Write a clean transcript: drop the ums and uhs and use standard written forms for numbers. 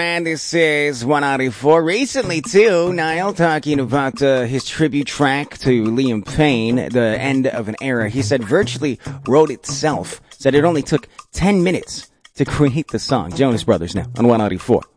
And this is 194. Recently, too, Niall talking about his tribute track to Liam Payne, The End of an Era. He said virtually wrote itself. Said it only took 10 minutes to create the song. Jonas Brothers now on 194.